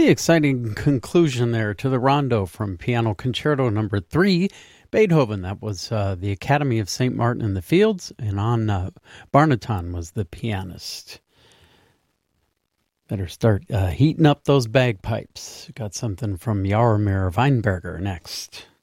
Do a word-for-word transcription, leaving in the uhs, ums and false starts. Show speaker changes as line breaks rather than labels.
Pretty exciting conclusion there to the rondo from Piano Concerto number three, Beethoven. That was uh, the Academy of Saint Martin in the Fields, and on uh, Barnaton was the pianist. Better start uh, heating up those bagpipes. Got something from Jaromir Weinberger next.